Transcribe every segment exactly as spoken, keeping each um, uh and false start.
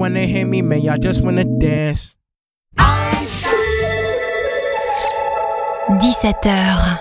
wanna hear me, man, y'all just wanna dance. dix-sept heures.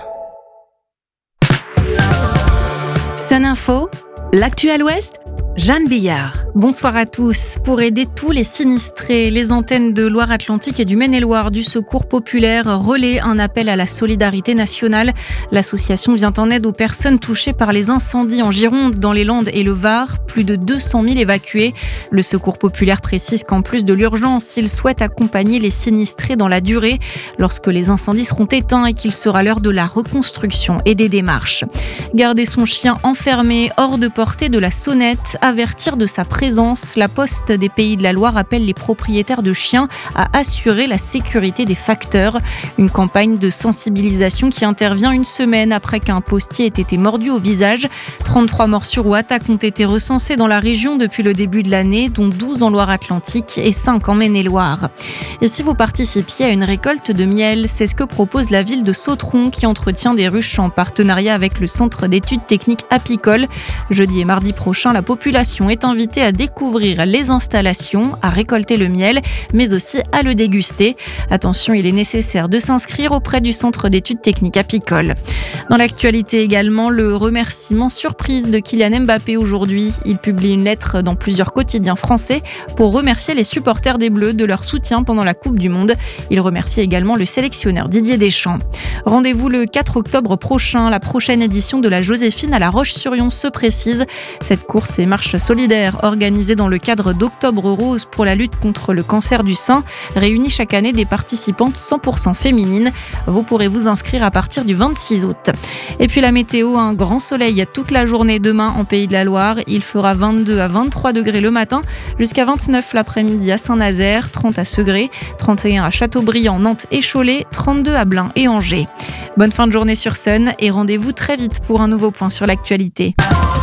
Sun Info, l'actuel Ouest, Jeanne Billard. Bonsoir à tous. Pour aider tous les sinistrés, les antennes de Loire-Atlantique et du Maine-et-Loire du Secours populaire relaient un appel à la solidarité nationale. L'association vient en aide aux personnes touchées par les incendies en Gironde, dans les Landes et le Var. Plus de deux cent mille évacués. Le Secours populaire précise qu'en plus de l'urgence, il souhaite accompagner les sinistrés dans la durée lorsque les incendies seront éteints et qu'il sera l'heure de la reconstruction et des démarches. Garder son chien enfermé hors de portée de la sonnette, avertir de sa présence, la Poste des Pays de la Loire appelle les propriétaires de chiens à assurer la sécurité des facteurs. Une campagne de sensibilisation qui intervient une semaine après qu'un postier ait été mordu au visage. trente-trois morsures ou attaques ont été recensées dans la région depuis le début de l'année, dont douze en Loire-Atlantique et cinq en Maine-et-Loire. Et si vous participiez à une récolte de miel, c'est ce que propose la ville de Sautron qui entretient des ruches en partenariat avec le Centre d'études techniques apicoles. Jeudi et mardi prochain, la population est invitée à découvrir les installations, à récolter le miel, mais aussi à le déguster. Attention, il est nécessaire de s'inscrire auprès du Centre d'études techniques apicoles. Dans l'actualité également, le remerciement surprise de Kylian Mbappé aujourd'hui. Il publie une lettre dans plusieurs quotidiens français pour remercier les supporters des Bleus de leur soutien pendant la Coupe du Monde. Il remercie également le sélectionneur Didier Deschamps. Rendez-vous le quatre octobre prochain. La prochaine édition de la Joséphine à La Roche-sur-Yon se précise. Cette course et marche solidaire organisée dans le cadre d'Octobre Rose pour la lutte contre le cancer du sein réunit chaque année des participantes cent pour cent féminines. Vous pourrez vous inscrire à partir du vingt-six août. Et puis la météo, un grand soleil toute la journée demain en Pays de la Loire. Il fera vingt-deux à vingt-trois degrés le matin, jusqu'à vingt-neuf l'après-midi à Saint-Nazaire, trente à Segré, trente et un à Châteaubriand, Nantes et Cholet, trente-deux à Blain et Angers. Bonne fin de journée sur Sun et rendez-vous très vite pour un nouveau point sur l'actualité.